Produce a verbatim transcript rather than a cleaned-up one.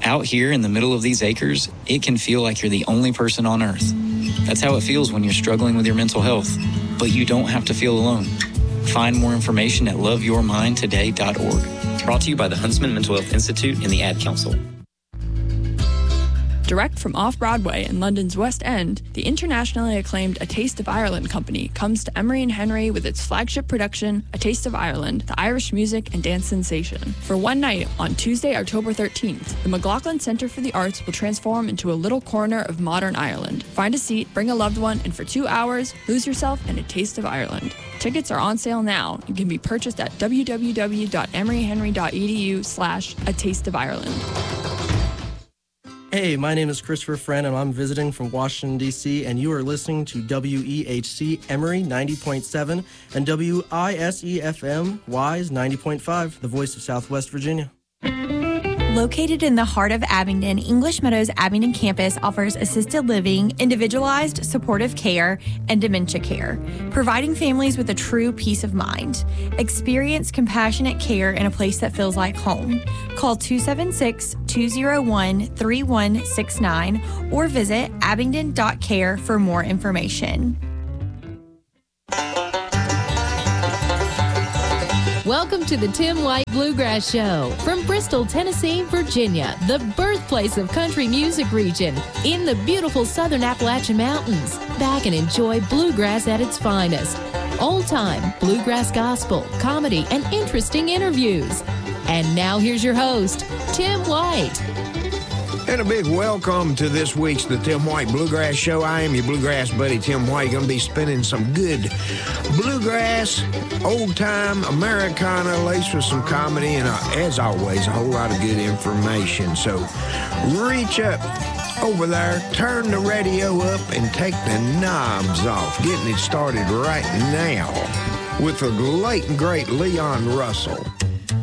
Out here in the middle of these acres, it can feel like you're the only person on Earth. That's how it feels when you're struggling with your mental health. But you don't have to feel alone. Find more information at love your mind today dot org. Brought to you by the Huntsman Mental Health Institute and the Ad Council. Direct from off-Broadway in London's West End, the internationally acclaimed A Taste of Ireland company comes to Emery and Henry with its flagship production, A Taste of Ireland, the Irish music and dance sensation. For one night, on Tuesday, October thirteenth, the McLaughlin Centre for the Arts will transform into a little corner of modern Ireland. Find a seat, bring a loved one, and for two hours, lose yourself in A Taste of Ireland. Tickets are on sale now and can be purchased at w w w dot emery henry dot e d u slash a taste of Ireland. Hey, my name is Christopher Friend, and I'm visiting from Washington, D C, and you are listening to W E H C Emory ninety point seven and W I S E F M Wise ninety point five, the voice of Southwest Virginia. Located in the heart of Abingdon, English Meadows Abingdon campus offers assisted living, individualized supportive care, and dementia care, providing families with a true peace of mind. Experience compassionate care in a place that feels like home. Call two seven six, two oh one, three one six nine or visit abingdon dot care for more information. Welcome to the Tim White Bluegrass Show from Bristol, Tennessee, Virginia, the birthplace of country music region in the beautiful southern Appalachian Mountains. Back and enjoy bluegrass at its finest. Old-time bluegrass gospel, comedy, and interesting interviews. And now here's your host, Tim White. And a big welcome to this week's The Tim White Bluegrass Show. I am your bluegrass buddy, Tim White. Going to be spinning some good bluegrass, old-time Americana, laced with some comedy, and uh, as always, a whole lot of good information. So reach up over there, turn the radio up, and take the knobs off. Getting it started right now with the late and great Leon Russell.